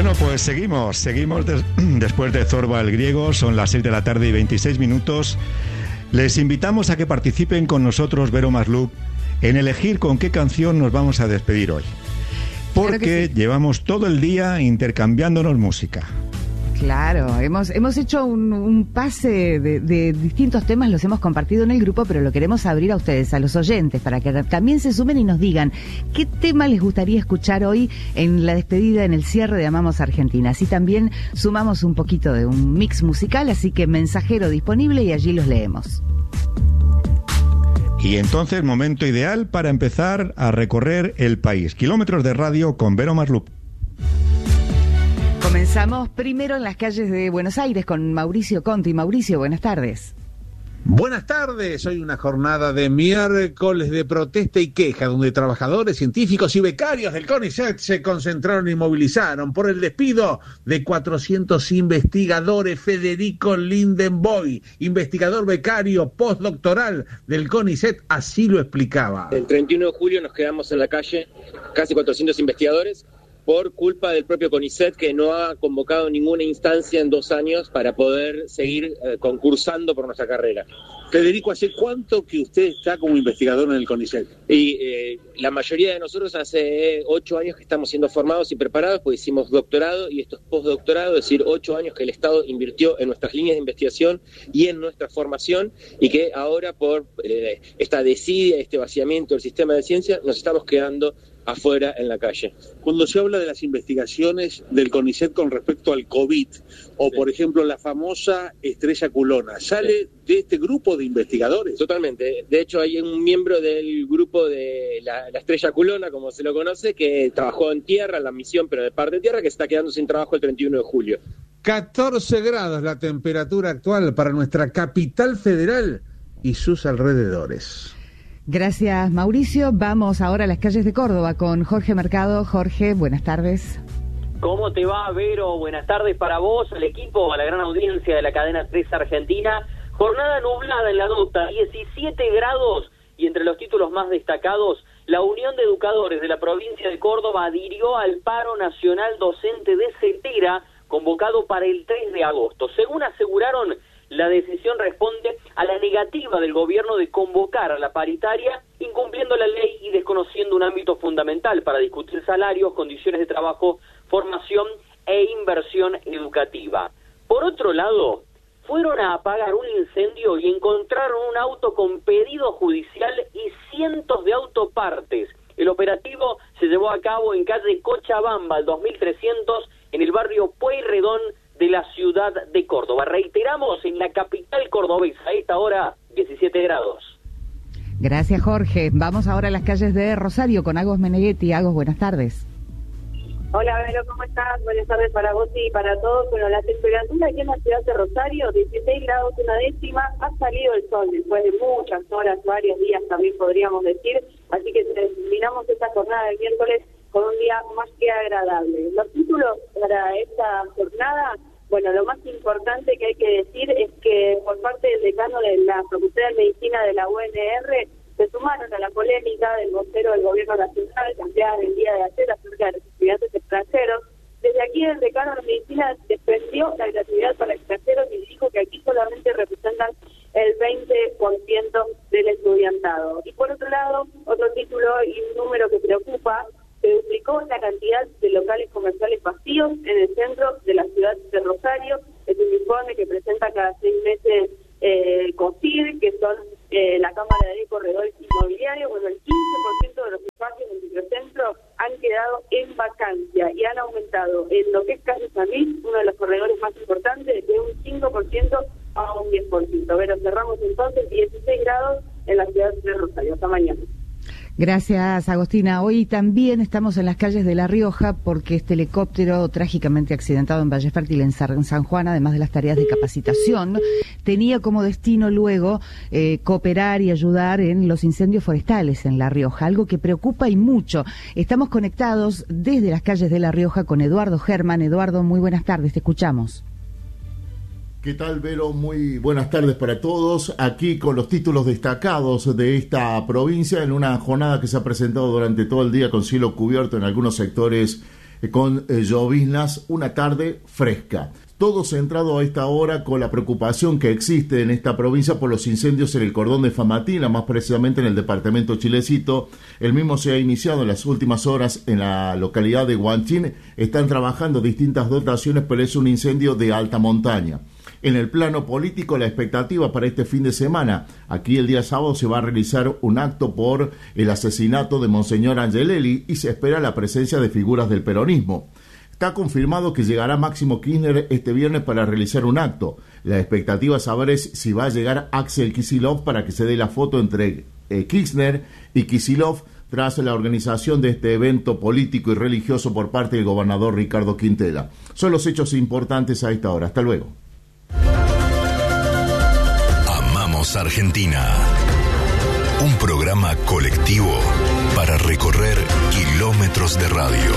Bueno, pues seguimos después de Zorba el Griego, son las 6 de la tarde y 26 minutos. Les invitamos a que participen con nosotros, Vero Maslup, en elegir con qué canción nos vamos a despedir hoy. Porque sí, llevamos todo el día intercambiándonos música. Claro, hemos hecho un pase de distintos temas, los hemos compartido en el grupo, pero lo queremos abrir a ustedes, a los oyentes, para que también se sumen y nos digan qué tema les gustaría escuchar hoy en la despedida, en el cierre de Amamos Argentina. Así también sumamos un poquito de un mix musical, así que mensajero disponible y allí los leemos. Y entonces, momento ideal para empezar a recorrer el país. Kilómetros de radio con Vero Maslup. Comenzamos primero en las calles de Buenos Aires con Mauricio Conti. Mauricio, buenas tardes. Buenas tardes, hoy una jornada de miércoles de protesta y queja, donde trabajadores, científicos y becarios del CONICET se concentraron y movilizaron por el despido de 400 investigadores. Federico Lindenboy, investigador becario postdoctoral del CONICET, así lo explicaba. El 31 de julio nos quedamos en la calle, casi 400 investigadores, por culpa del propio CONICET, que no ha convocado ninguna instancia en 2 años para poder seguir concursando por nuestra carrera. Federico, ¿hace cuánto que usted está como investigador en el CONICET? Y la mayoría de nosotros hace 8 años que estamos siendo formados y preparados, pues hicimos doctorado y esto es postdoctorado, es decir, 8 años que el Estado invirtió en nuestras líneas de investigación y en nuestra formación, y que ahora por esta desidia, este vaciamiento del sistema de ciencia, nos estamos quedando afuera en la calle. Cuando se habla de las investigaciones del CONICET con respecto al COVID, o por ejemplo la famosa estrella culona, ¿sale de este grupo de investigadores? Totalmente. De hecho, hay un miembro del grupo de la estrella culona, como se lo conoce, que trabajó en tierra, en la misión, pero de parte de tierra, que se está quedando sin trabajo el 31 de julio. 14 grados la temperatura actual para nuestra capital federal y sus alrededores. Gracias, Mauricio. Vamos ahora a las calles de Córdoba con Jorge Mercado. Jorge, buenas tardes. ¿Cómo te va, Vero? Buenas tardes para vos, al equipo, a la gran audiencia de la cadena 3 Argentina. Jornada nublada en la Nota, 17 grados, y entre los títulos más destacados, la Unión de Educadores de la provincia de Córdoba adhirió al paro nacional docente de CETERA, convocado para el 3 de agosto. Según aseguraron, la decisión responde a la negativa del gobierno de convocar a la paritaria, incumpliendo la ley y desconociendo un ámbito fundamental para discutir salarios, condiciones de trabajo, formación e inversión educativa. Por otro lado, fueron a apagar un incendio y encontraron un auto con pedido judicial y cientos de autopartes. El operativo se llevó a cabo en calle Cochabamba, al 2300, en el barrio Pueyrredón de la ciudad de Córdoba. Reiteramos, en la capital cordobesa, a esta hora, 17 grados. Gracias, Jorge. Vamos ahora a las calles de Rosario con Agos Meneghetti. Agos, buenas tardes. Hola, Vero, ¿cómo estás? Buenas tardes para vos y para todos. Bueno, la temperatura aquí en la ciudad de Rosario, 16 grados una décima, ha salido el sol después de muchas horas, varios días también podríamos decir, así que terminamos esta jornada del miércoles con un día más que agradable. Los títulos para esta jornada, bueno, lo más importante que hay que decir es que por parte del decano de la Facultad de Medicina de la UNR se sumaron a la polémica del vocero del gobierno nacional, que ampliaron el día de ayer acerca de los estudiantes extranjeros. Desde aquí el decano de Medicina defendió la gratuidad para extranjeros y dijo que aquí solamente representan el 20% del estudiantado. Y por otro lado, otro título y un número que preocupa: se duplicó la cantidad de locales comerciales vacíos en el centro de la ciudad de Rosario. Es un informe que presenta cada 6 meses COSID, que son la Cámara de Corredores Inmobiliarios. Bueno, el 15% de los espacios del microcentro han quedado en vacancia y han aumentado en lo que es Calle San Luis, uno de los corredores más importantes, de un 5% a un 10%. Pero cerramos entonces 16 grados en la ciudad de Rosario. Hasta mañana. Gracias, Agostina. Hoy también estamos en las calles de La Rioja porque este helicóptero trágicamente accidentado en Valle Fértil, en San Juan, además de las tareas de capacitación, tenía como destino luego cooperar y ayudar en los incendios forestales en La Rioja, algo que preocupa y mucho. Estamos conectados desde las calles de La Rioja con Eduardo Germán. Eduardo, muy buenas tardes, te escuchamos. ¿Qué tal, Vero? Muy buenas tardes para todos. Aquí con los títulos destacados de esta provincia en una jornada que se ha presentado durante todo el día con cielo cubierto en algunos sectores con lloviznas, una tarde fresca. Todo centrado a esta hora con la preocupación que existe en esta provincia por los incendios en el cordón de Famatina, más precisamente en el departamento Chilecito. El mismo se ha iniciado en las últimas horas en la localidad de Huanchín. Están trabajando distintas dotaciones, pero es un incendio de alta montaña. En el plano político, la expectativa para este fin de semana. Aquí el día sábado se va a realizar un acto por el asesinato de Monseñor Angelelli y se espera la presencia de figuras del peronismo. Está confirmado que llegará Máximo Kirchner este viernes para realizar un acto. La expectativa es saber si va a llegar Axel Kicillof para que se dé la foto entre Kirchner y Kicillof tras la organización de este evento político y religioso por parte del gobernador Ricardo Quintela. Son los hechos importantes a esta hora. Hasta luego. Amamos Argentina. Un programa colectivo para recorrer kilómetros de radio.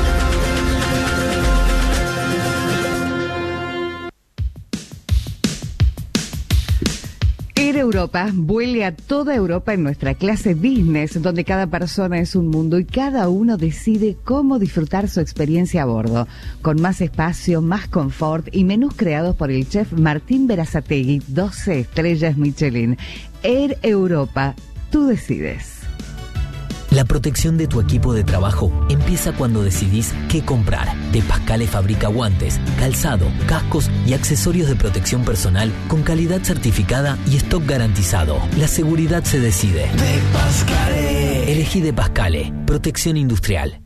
Air Europa vuele a toda Europa en nuestra clase business, donde cada persona es un mundo y cada uno decide cómo disfrutar su experiencia a bordo, con más espacio, más confort y menús creados por el chef Martín Berazategui, 12 estrellas Michelin. Air Europa, tú decides. La protección de tu equipo de trabajo empieza cuando decidís qué comprar. De Pascale fabrica guantes, calzado, cascos y accesorios de protección personal con calidad certificada y stock garantizado. La seguridad se decide. De Pascale. Elegí De Pascale. Protección industrial.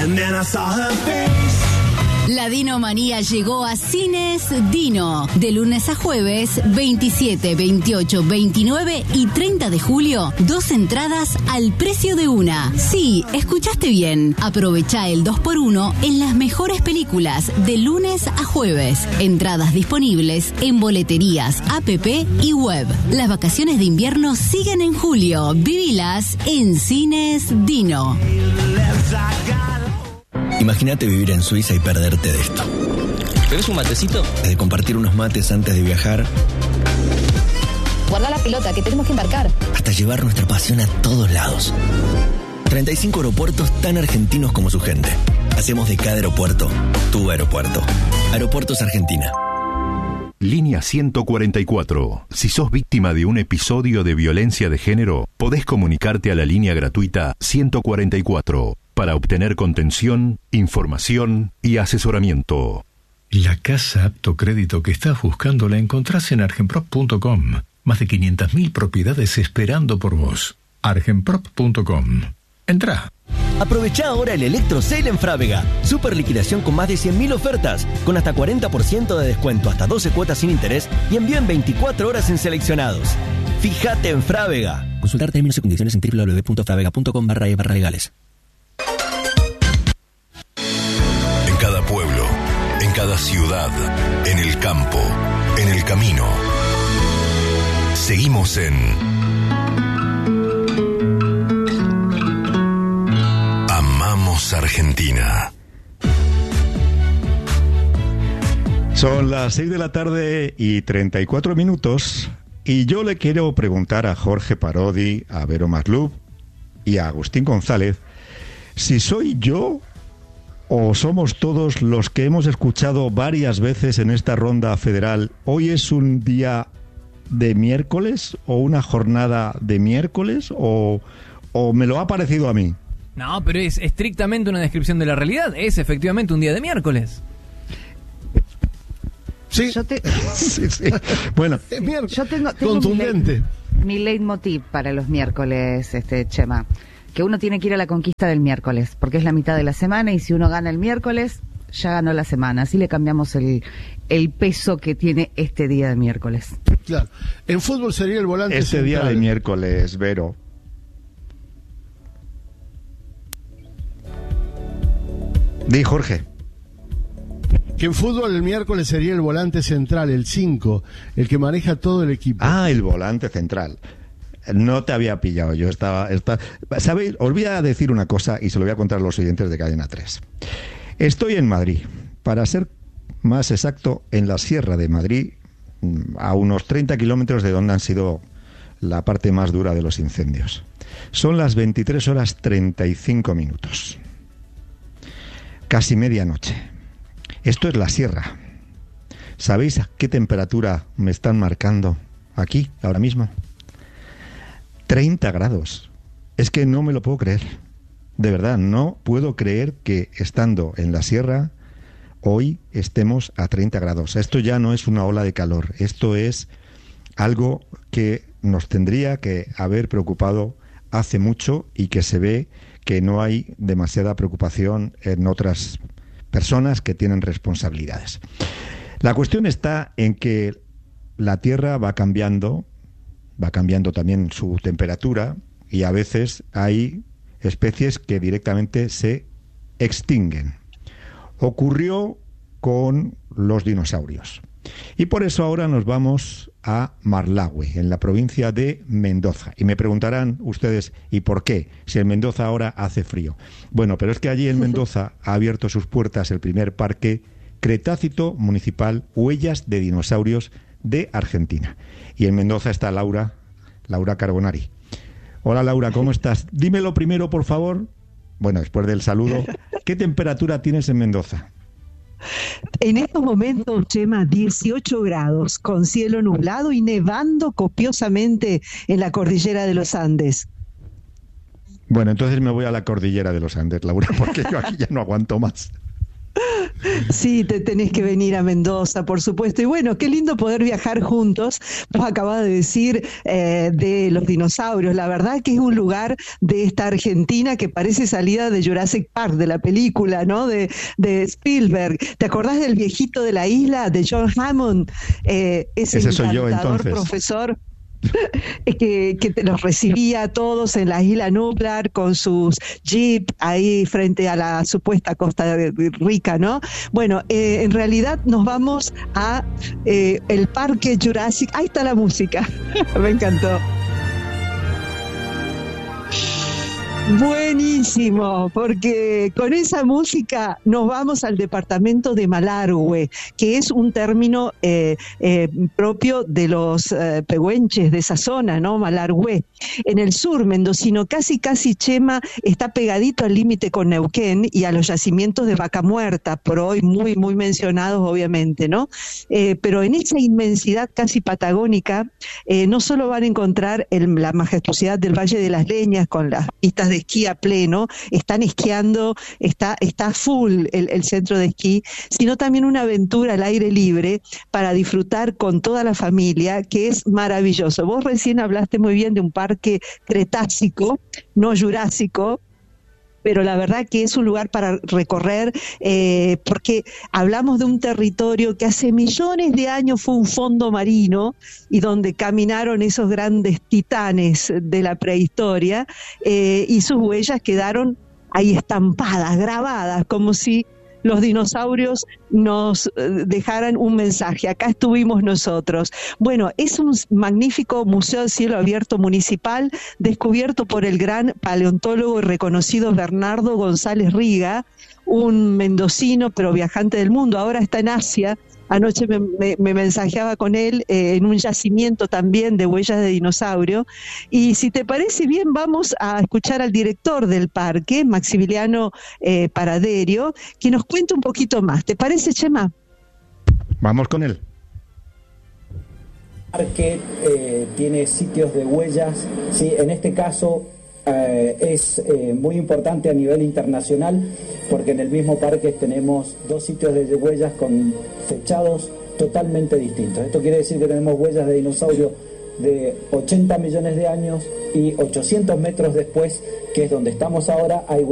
La Dinomanía llegó a Cines Dino. De lunes a jueves, 27, 28, 29 y 30 de julio, 2 entradas al precio de una. Sí, escuchaste bien. Aprovecha el 2x1 en las mejores películas de lunes a jueves. Entradas disponibles en boleterías, app y web. Las vacaciones de invierno siguen en julio. Vivilas en Cines Dino. Imagínate vivir en Suiza y perderte de esto. ¿Querés un matecito? De compartir unos mates antes de viajar. Guarda la pelota, que tenemos que embarcar. Hasta llevar nuestra pasión a todos lados. 35 aeropuertos tan argentinos como su gente. Hacemos de cada aeropuerto tu aeropuerto. Aeropuertos Argentina. Línea 144. Si sos víctima de un episodio de violencia de género, podés comunicarte a la línea gratuita 144 para obtener contención, información y asesoramiento. La casa apto crédito que estás buscando la encontrás en argenprop.com. Más de 500.000 propiedades esperando por vos. argenprop.com. Entrá. Aprovechá ahora el Electro Sale en Frávega. Super liquidación con más de 100.000 ofertas, con hasta 40% de descuento, hasta 12 cuotas sin interés y envío en 24 horas en seleccionados. Fíjate en Frávega. Consultar términos y condiciones en www.fravega.com/legales. En cada pueblo, en cada ciudad, en el campo, en el camino. Seguimos en Amamos Argentina. Son las 6 de la tarde y 34 minutos y yo le quiero preguntar a Jorge Parodi, a Vero Maslub y a Agustín González si soy yo o somos todos los que hemos escuchado varias veces en esta ronda federal. ¿Hoy es un día de miércoles o una jornada de miércoles o me lo ha parecido a mí? No, pero es estrictamente una descripción de la realidad. Es efectivamente un día de miércoles. Sí. Sí. Bueno, yo tengo contundente. Mi leitmotiv para los miércoles, Chema, que uno tiene que ir a la conquista del miércoles, porque es la mitad de la semana y si uno gana el miércoles, ya ganó la semana. Así le cambiamos el peso que tiene este día de miércoles. Claro. En fútbol sería el volante este central. Día de miércoles, Vero. Di, Jorge. Que en fútbol el miércoles sería el volante central, el 5, el que maneja todo el equipo. Ah, el volante central. No te había pillado, yo estaba... ¿Sabéis? Os voy a decir una cosa y se lo voy a contar a los oyentes de Cadena 3. Estoy en Madrid, para ser más exacto, en la Sierra de Madrid, a unos 30 kilómetros de donde han sido la parte más dura de los incendios. Son las 23 horas 35 minutos. casi medianoche. Esto es la sierra. ¿Sabéis a qué temperatura me están marcando aquí, ahora mismo? 30 grados. Es que no me lo puedo creer. De verdad, no puedo creer que estando en la sierra hoy estemos a 30 grados. Esto ya no es una ola de calor. Esto es algo que nos tendría que haber preocupado hace mucho y que se ve que no hay demasiada preocupación en otras personas que tienen responsabilidades. La cuestión está en que la Tierra va cambiando también su temperatura y a veces hay especies que directamente se extinguen. Ocurrió con los dinosaurios. Y por eso ahora nos vamos a Marlague, en la provincia de Mendoza. Y me preguntarán ustedes, ¿y por qué? Si en Mendoza ahora hace frío. Bueno, pero es que allí en Mendoza ha abierto sus puertas el primer parque Cretácito Municipal Huellas de Dinosaurios de Argentina. Y en Mendoza está Laura Carbonari. Hola Laura, ¿cómo estás? Dímelo primero, por favor. Bueno, después del saludo, ¿qué temperatura tienes en Mendoza? En estos momentos, Chema, 18 grados, con cielo nublado y nevando copiosamente en la cordillera de los Andes. Bueno, entonces me voy a la cordillera de los Andes, Laura, porque yo aquí ya no aguanto más. Sí, te tenés que venir a Mendoza, por supuesto. Y bueno, qué lindo poder viajar juntos. Vos acabas de decir de los dinosaurios. La verdad que es un lugar de esta Argentina que parece salida de Jurassic Park, de la película, ¿no? De Spielberg. ¿Te acordás del viejito de la isla, de John Hammond? Ese soy yo, entonces. Profesor que los recibía a todos en la isla Nublar con sus jeep ahí frente a la supuesta Costa Rica, ¿no? Bueno, en realidad nos vamos a el Parque Jurásico. Ahí está la música. Me encantó. Buenísimo, porque con esa música nos vamos al departamento de Malargüe, que es un término propio de los pehuenches de esa zona, ¿no? Malargüe. En el sur mendocino, casi Chema, está pegadito al límite con Neuquén y a los yacimientos de Vaca Muerta, por hoy muy mencionados obviamente, ¿no? Pero en esa inmensidad casi patagónica, no solo van a encontrar la majestuosidad del Valle de las Leñas con las pistas de esquí a pleno, están esquiando, está full el centro de esquí, sino también una aventura al aire libre para disfrutar con toda la familia, que es maravilloso. Vos recién hablaste muy bien de un parque cretácico, no jurásico, pero la verdad que es un lugar para recorrer, porque hablamos de un territorio que hace millones de años fue un fondo marino y donde caminaron esos grandes titanes de la prehistoria, y sus huellas quedaron ahí estampadas, grabadas, como si los dinosaurios nos dejaran un mensaje. Acá estuvimos nosotros. Bueno, es un magnífico museo de cielo abierto municipal descubierto por el gran paleontólogo y reconocido Bernardo González Riga, un mendocino pero viajante del mundo. Ahora está en Asia. Anoche me mensajeaba con él en un yacimiento también de huellas de dinosaurio. Y si te parece bien, vamos a escuchar al director del parque, Maximiliano Paraderio, que nos cuente un poquito más. ¿Te parece, Chema? Vamos con él. El parque tiene sitios de huellas, ¿sí? En este caso es muy importante a nivel internacional, porque en el mismo parque tenemos 2 sitios de huellas con fechados totalmente distintos. Esto quiere decir que tenemos huellas de dinosaurio de 80 millones de años y 800 metros después, que es donde estamos ahora, hay